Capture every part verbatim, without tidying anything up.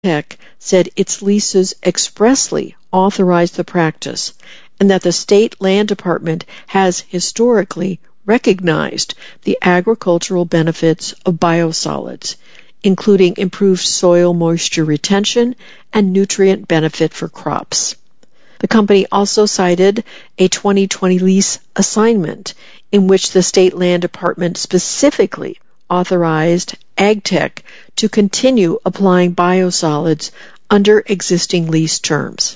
AgTech said its leases expressly authorize the practice, and that the state land department has historically recognized the agricultural benefits of biosolids, including improved soil moisture retention and nutrient benefit for crops. The company also cited a twenty twenty lease assignment in which the state land department specifically authorized AgTech to continue applying biosolids under existing lease terms.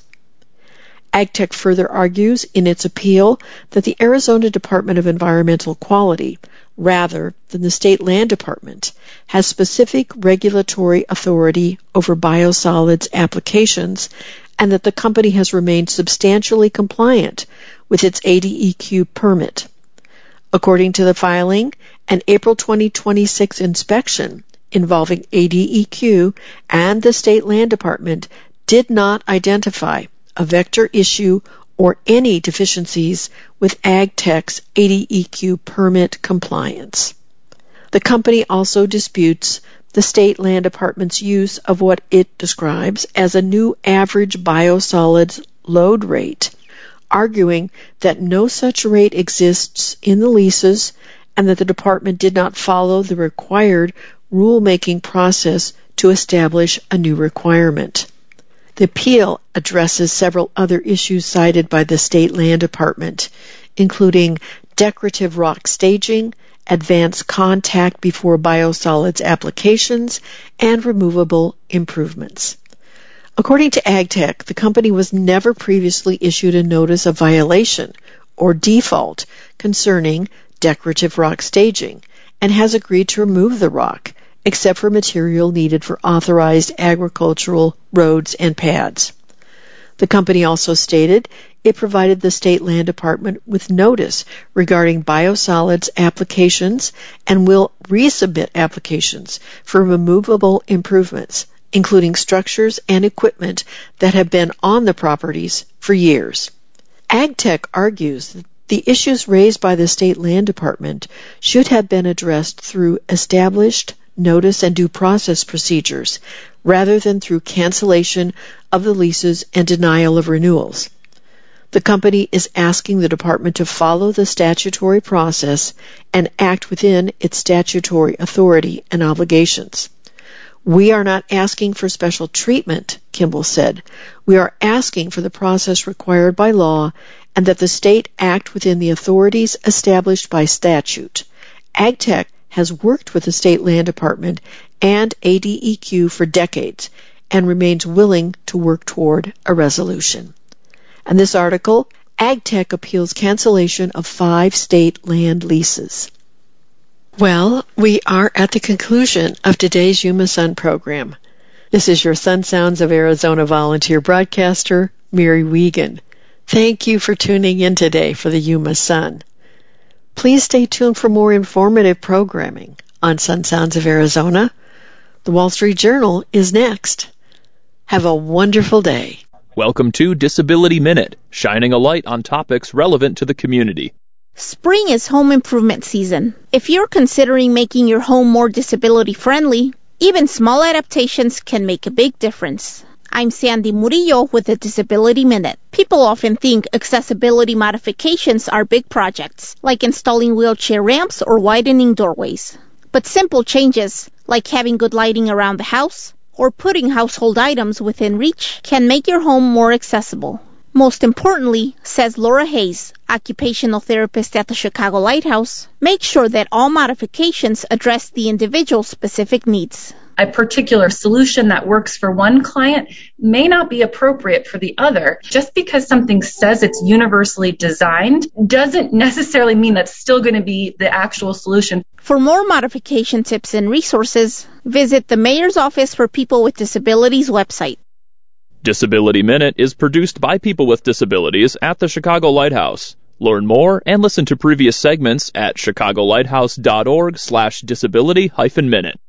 AgTech further argues in its appeal that the Arizona Department of Environmental Quality, rather than the State Land Department, has specific regulatory authority over biosolids applications, and that the company has remained substantially compliant with its A D E Q permit. According to the filing, an April twenty twenty-six inspection involving A D E Q and the State Land Department did not identify a vector issue or any deficiencies with AgTech's A D E Q permit compliance. The company also disputes the State Land Department's use of what it describes as a new average biosolids load rate, arguing that no such rate exists in the leases and that the department did not follow the required rulemaking process to establish a new requirement. The appeal addresses several other issues cited by the State Land Department, including decorative rock staging, advanced contact before biosolids applications, and removable improvements. According to AgTech, the company was never previously issued a notice of violation or default concerning decorative rock staging and has agreed to remove the rock, except for material needed for authorized agricultural roads and pads. The company also stated it provided the State Land Department with notice regarding biosolids applications and will resubmit applications for removable improvements, including structures and equipment that have been on the properties for years. AgTech argues that the issues raised by the State Land Department should have been addressed through established notice and due process procedures, rather than through cancellation of the leases and denial of renewals. The company is asking the department to follow the statutory process and act within its statutory authority and obligations. We are not asking for special treatment, Kimball said. We are asking for the process required by law and that the state act within the authorities established by statute. AgTech has worked with the State Land Department and A D E Q for decades and remains willing to work toward a resolution. And this article, AgTech appeals cancellation of five state land leases. Well, we are at the conclusion of today's Yuma Sun program. This is your Sun Sounds of Arizona volunteer broadcaster, Mary Wiegand. Thank you for tuning in today for the Yuma Sun. Please stay tuned for more informative programming on Sun Sounds of Arizona. The Wall Street Journal is next. Have a wonderful day. Welcome to Disability Minute, shining a light on topics relevant to the community. Spring is home improvement season. If you're considering making your home more disability-friendly, even small adaptations can make a big difference. I'm Sandy Murillo with the Disability Minute. People often think accessibility modifications are big projects, like installing wheelchair ramps or widening doorways. But simple changes, like having good lighting around the house or putting household items within reach, can make your home more accessible. Most importantly, says Laura Hayes, occupational therapist at the Chicago Lighthouse, make sure that all modifications address the individual's specific needs. A particular solution that works for one client may not be appropriate for the other. Just because something says it's universally designed doesn't necessarily mean that's still going to be the actual solution. For more modification tips and resources, visit the Mayor's Office for People with Disabilities website. Disability Minute is produced by people with disabilities at the Chicago Lighthouse. Learn more and listen to previous segments at chicago lighthouse dot org slash disability hyphen minute.